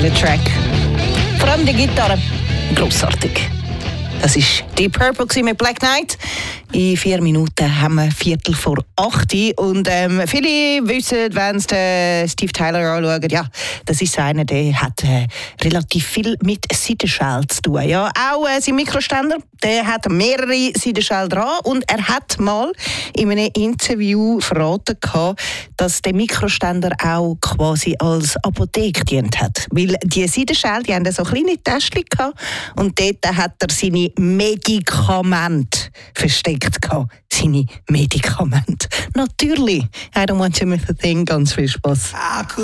der Track. Vor allem die Gitarre. Grossartig. Das war Deep Purple mit Black Knight. In 4 Minuten haben wir 7:45. Und viele wissen, wenn sie Steve Tyler anschauen, ja, das ist einer, der hat relativ viel mit Seidenschalen zu tun. Ja, auch sein Mikroständer, der hat mehrere Seidenschalen dran. Und er hat mal in einem Interview verraten, dass der Mikroständer auch quasi als Apotheke dient hat. Weil die Seidenschalen, die haben so kleine Täschchen gehabt. Und dort hat er seine Medikamente versteckt. Seine Medikamente. Natürlich. I don't want to miss a thing. Ganz viel Spaß.